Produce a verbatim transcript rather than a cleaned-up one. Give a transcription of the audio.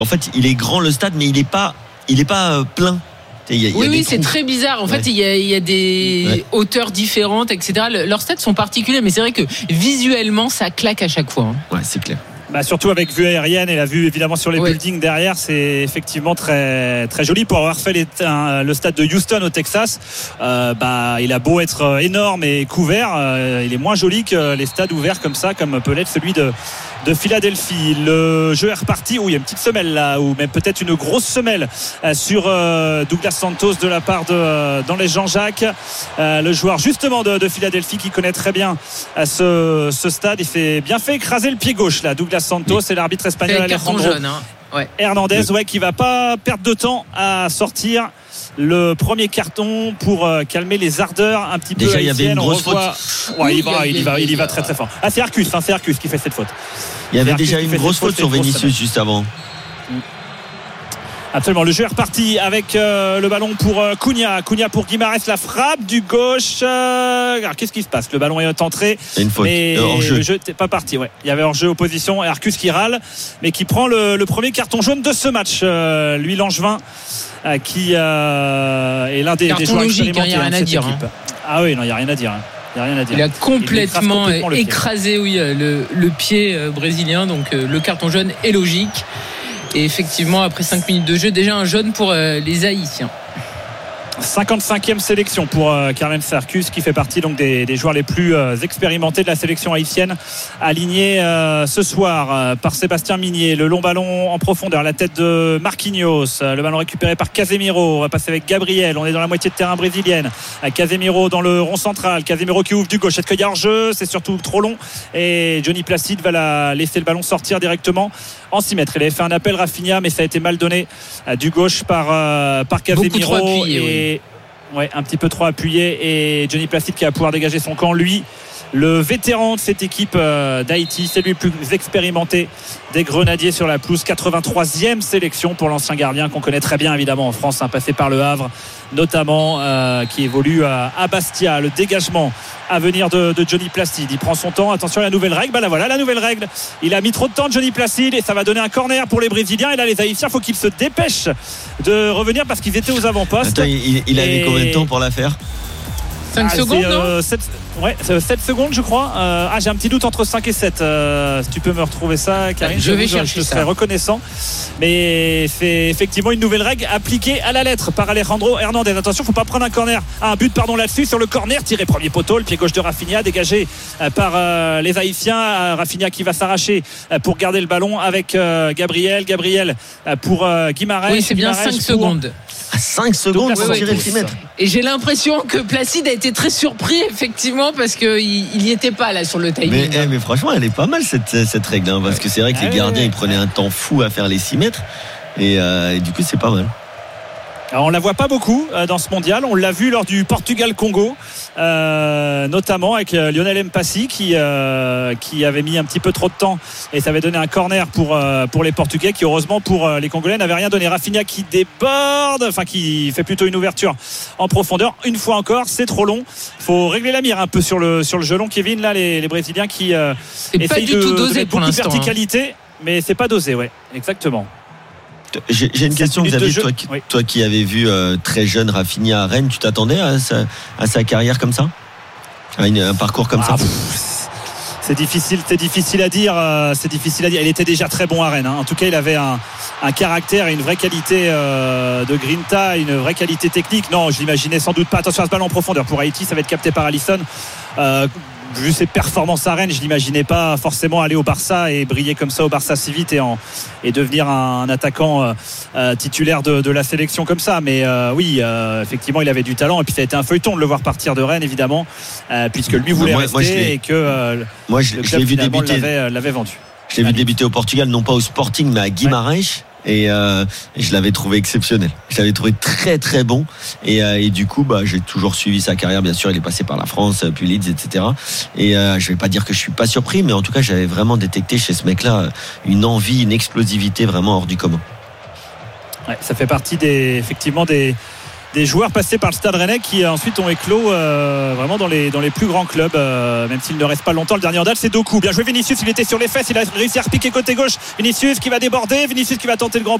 En fait, il est grand le stade, mais il n'est pas, il est pas euh, plein. Il y a, il y a oui, oui, trous. c'est très bizarre. En ouais. fait, il y a, il y a des ouais. hauteurs différentes, et cetera. Le, leurs stades sont particuliers, mais c'est vrai que visuellement, ça claque à chaque fois. Hein. Ouais, c'est clair. Bah surtout avec vue aérienne et la vue évidemment sur les ouais. buildings derrière, c'est effectivement très très joli. Pour avoir fait les, un, le stade de Houston au Texas, euh, bah il a beau être énorme et couvert, euh, il est moins joli que les stades ouverts comme ça, comme peut l'être celui de de Philadelphie. Le jeu est reparti. Où il y a une petite semelle là, ou même peut-être une grosse semelle euh, sur euh, Douglas Santos de la part de euh, dans les Jean-Jacques, euh, le joueur justement de, de Philadelphie qui connaît très bien euh, ce, ce stade. Il fait bien fait écraser le pied gauche là, Douglas Santos, oui. Et l'arbitre espagnol Alejandro jaune, hein. ouais. Hernandez, ouais, qui va pas perdre de temps à sortir le premier carton pour euh, calmer les ardeurs un petit déjà, peu. Déjà, il y avait une grosse revoit... faute. Ouais, il, va, il, y va, il y va très très fort. Ah, c'est Arcus, hein, c'est Arcus qui fait cette faute. Il y avait déjà une grosse faute sur Vinicius juste avant. Absolument, le jeu est reparti avec euh, le ballon pour euh, Cunha. Cunha pour Guimarães, la frappe du gauche. Euh, alors, qu'est-ce qui se passe ? Le ballon est entré, une faute. Mais euh, hors-jeu. Le jeu n'était pas parti. Ouais. Il y avait hors-jeu opposition. Et Arcus qui râle, mais qui prend le, le premier carton jaune de ce match. Euh, lui, Langevin, euh, qui euh, est l'un des, carton des joueurs logique, expérimentés. Il n'y a rien à dire. Hein. Ah oui, non, il n'y a rien à dire. Hein. Il, y a rien à dire. il a complètement, il complètement écrasé le oui, le, le pied brésilien. Donc le carton jaune est logique. Et effectivement, après cinq minutes de jeu, déjà un jaune pour euh, les Haïtiens. cinquante-cinquième sélection pour euh, Carmen Sarcus, qui fait partie donc des, des joueurs les plus euh, expérimentés de la sélection haïtienne, aligné euh, ce soir euh, par Sébastien Migné. Le long ballon en profondeur, la tête de Marquinhos, euh, le ballon récupéré par Casemiro. On va passer avec Gabriel, on est dans la moitié de terrain brésilienne. euh, Casemiro dans le rond central, Casemiro qui ouvre du gauche. Est-ce qu'il y a hors-jeu ? C'est surtout trop long et Johnny Placide va la laisser le ballon sortir directement en six mètres. Il avait fait un appel Rafinha, mais ça a été mal donné euh, du gauche par, euh, par Casemiro. Appuyé, et oui. Ouais, un petit peu trop appuyé, et Johnny Placide qui va pouvoir dégager son camp. Lui, le vétéran de cette équipe d'Haïti, c'est lui le plus expérimenté des Grenadiers sur la pelouse. quatre-vingt-troisième sélection pour l'ancien gardien qu'on connaît très bien évidemment en France, hein, passé par le Havre notamment, euh, qui évolue à, à Bastia. Le dégagement à venir de, de Johnny Placide, il prend son temps. Attention à la nouvelle règle, bah là voilà la nouvelle règle, il a mis trop de temps Johnny Placide et ça va donner un corner pour les Brésiliens. Et là les Haïtiens, il faut qu'ils se dépêchent de revenir parce qu'ils étaient aux avant-postes. Attends, il, il avait et... combien de temps pour la faire ? cinq ah, secondes, euh, non sept, ouais, sept secondes, je crois. Euh, ah, j'ai un petit doute entre cinq et sept. Euh, si tu peux me retrouver ça, Karine, je vais chercher je te ça. serais reconnaissant. Mais c'est effectivement une nouvelle règle appliquée à la lettre par Alejandro Hernandez. Attention, faut pas prendre un corner, un but pardon là-dessus sur le corner tiré premier poteau, le pied gauche de Rafinha dégagé par euh, les Haïtiens. Euh, Rafinha qui va s'arracher euh, pour garder le ballon avec euh, Gabriel. Gabriel euh, pour euh, Guimarães. Oui, c'est bien Guimarães cinq pour... secondes. À cinq secondes pour tirer le six mètres. Et j'ai l'impression que Placide a été très surpris effectivement parce qu'il n'y était pas là sur le timing. Mais, eh, mais franchement elle est pas mal cette, cette règle hein, parce que c'est vrai que ah les gardiens ouais. ils prenaient un temps fou à faire les six mètres et, euh, et du coup c'est pas mal. Alors on la voit pas beaucoup euh, dans ce mondial. On l'a vu lors du Portugal-Congo, euh, notamment avec euh, Lionel Mpassi qui euh, qui avait mis un petit peu trop de temps et ça avait donné un corner pour euh, pour les Portugais qui heureusement pour euh, les Congolais n'avait rien donné. Rafinha qui déborde, enfin qui fait plutôt une ouverture en profondeur. Une fois encore, c'est trop long. Faut régler la mire un peu sur le sur le gelon, Kevin. Là, les, les Brésiliens qui euh, essayent de, de mettre beaucoup de verticalité, hein. Mais c'est pas dosé, ouais, exactement. J'ai, j'ai une question, Xavier, toi, oui. toi qui avais vu euh, très jeune Rafinha à Rennes, tu t'attendais à sa, à sa carrière comme ça, à une, un parcours comme ah, ça pff, c'est difficile, c'est difficile à dire. Euh, c'est difficile à dire. Il était déjà très bon à Rennes. Hein. En tout cas, il avait un, un caractère et une vraie qualité euh, de grinta, une vraie qualité technique. Non, je l'imaginais sans doute pas. Attention à ce ballon en profondeur pour Haïti, ça va être capté par Alisson. Euh, Vu ses performances à Rennes, je n'imaginais pas forcément aller au Barça et briller comme ça au Barça si vite et, en, et devenir un, un attaquant euh, euh, titulaire de, de la sélection comme ça. Mais euh, oui, euh, effectivement, il avait du talent et puis ça a été un feuilleton de le voir partir de Rennes, évidemment, euh, puisque lui voulait moi, rester moi, et que euh, moi, je, le je club l'ai vu débuter, l'avait, l'avait vendu. Je l'ai vu débuter au Portugal, non pas au Sporting, mais à Guimarães. Ouais. Et, euh, et je l'avais trouvé exceptionnel. Je l'avais trouvé très très bon. Et, euh, et du coup, bah, j'ai toujours suivi sa carrière. Bien sûr, il est passé par la France, puis Leeds, et cetera. Et euh, je vais pas dire que je suis pas surpris, mais en tout cas, j'avais vraiment détecté chez ce mec-là une envie, une explosivité vraiment hors du commun. Ouais, ça fait partie des, effectivement des des joueurs passés par le Stade Rennais qui ensuite ont éclos euh, vraiment dans les, dans les plus grands clubs, euh, même s'il ne reste pas longtemps. Le dernier en date, c'est Doku. Bien joué Vinicius, il était sur les fesses, il a réussi à repiquer côté gauche. Vinicius qui va déborder, Vinicius qui va tenter le grand